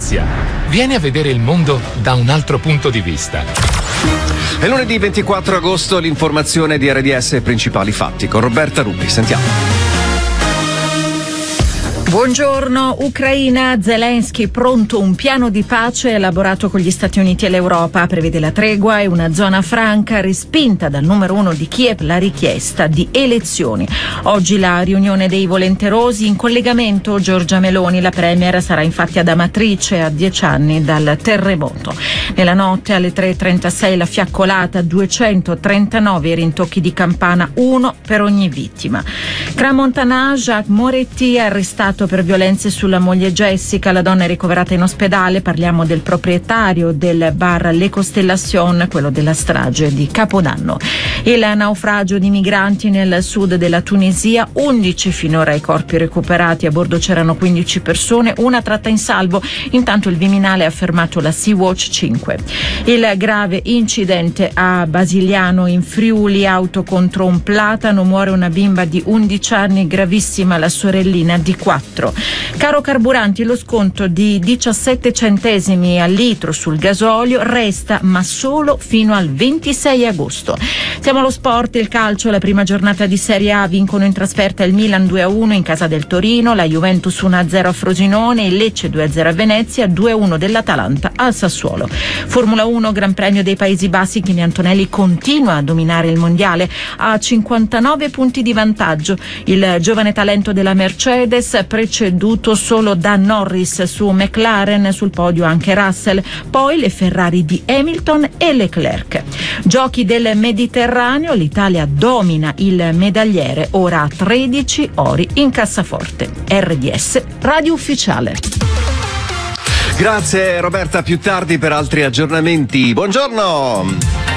Venezia. Vieni a vedere il mondo da un altro punto di vista. È lunedì 24 agosto, l'informazione di RDS e principali fatti con Roberta Rupi. Sentiamo. Buongiorno, Ucraina, Zelensky pronto un piano di pace elaborato con gli Stati Uniti e l'Europa, prevede la tregua e una zona franca, respinta dal numero 1 di Kiev la richiesta di elezioni. Oggi la riunione dei volenterosi, in collegamento Giorgia Meloni, la premier sarà infatti ad Amatrice a 10 anni dal terremoto. Nella notte alle 3:36 la fiaccolata, 239 rintocchi di campana, uno per ogni vittima. Crans-Montana, Jacques Moretti arrestato per violenze sulla moglie Jessica, la donna è ricoverata in ospedale, parliamo del proprietario del bar Le Constellation, quello della strage di Capodanno. Il naufragio di migranti nel sud della Tunisia, 11 finora i corpi recuperati, a bordo c'erano 15 persone, una tratta in salvo, intanto il Viminale ha fermato la Sea-Watch 5. Il grave incidente a Basiliano in Friuli, auto contro un platano, muore una bimba di 11 anni, gravissima la sorellina di 4. Caro carburanti, lo sconto di 17 centesimi al litro sul gasolio resta, ma solo fino al 26 agosto. Siamo allo sport, il calcio, la prima giornata di Serie A, vincono in trasferta il Milan 2-1 in casa del Torino, la Juventus 1-0 a Frosinone, il Lecce 2-0 a Venezia, 2-1 dell'Atalanta al Sassuolo. Formula 1, Gran Premio dei Paesi Bassi, Kimi Antonelli continua a dominare il mondiale, ha 59 punti di vantaggio. Il giovane talento della Mercedes, preceduto solo da Norris su McLaren, sul podio anche Russell, poi le Ferrari di Hamilton e Leclerc. Giochi del Mediterraneo, l'Italia domina il medagliere, ora ha 13 ori in cassaforte. RDS, radio ufficiale. Grazie Roberta, più tardi per altri aggiornamenti. Buongiorno.